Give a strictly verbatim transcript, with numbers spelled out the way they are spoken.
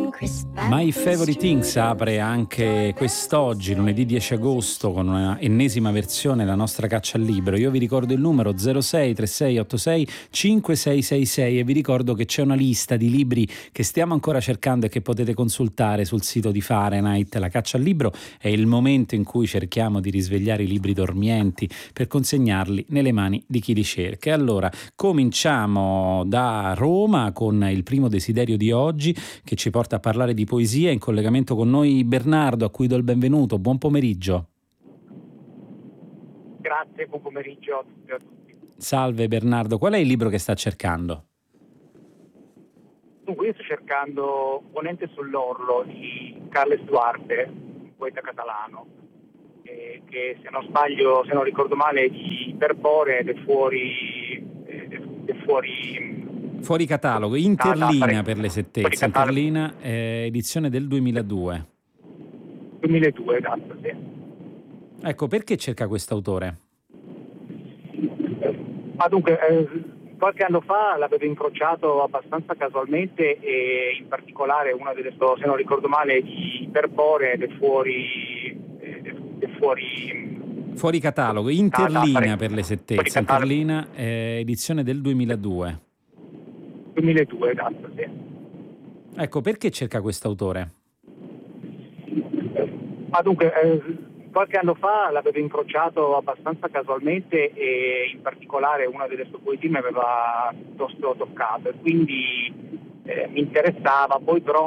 My Favorite Things apre anche quest'oggi, lunedì dieci agosto, con una ennesima versione della nostra caccia al libro. Io vi ricordo il numero zero sei tre sei otto sei cinque sei sei sei e vi ricordo che c'è una lista di libri che stiamo ancora cercando e che potete consultare sul sito di Fahrenheit. La caccia al libro è il momento in cui cerchiamo di risvegliare i libri dormienti per consegnarli nelle mani di chi li cerca. E allora cominciamo da Roma con il primo desiderio di oggi, che ci porta a parlare di poesia. In collegamento con noi Bernardo, a cui do il benvenuto. Buon pomeriggio. Grazie, buon pomeriggio a tutti e a tutti. Salve Bernardo, qual è il libro che sta cercando? Dunque, io sto cercando Ponente sull'orlo di Carles Duarte, un poeta catalano, eh, che se non sbaglio, se non ricordo male, è di Iperpore ed è fuori... È, è fuori Fuori catalogo, Interlinea per l'esattezza, Interlinea, eh, edizione del duemiladue. duemiladue, esatto, sì. Ecco, perché cerca quest'autore? Ma dunque, eh, qualche anno fa l'avevo incrociato abbastanza casualmente e in particolare una delle sue, se non ricordo male, di Iperpore ed è fuori... È fuori... Fuori catalogo, Interlinea per l'esattezza, Interlinea, eh, edizione del duemiladue. duemiladue, esatto, sì. Ecco, perché cerca quest'autore? Ma dunque, eh, qualche anno fa l'avevo incrociato abbastanza casualmente e in particolare una delle sue poesie mi aveva piuttosto toccato e quindi eh, mi interessava, poi però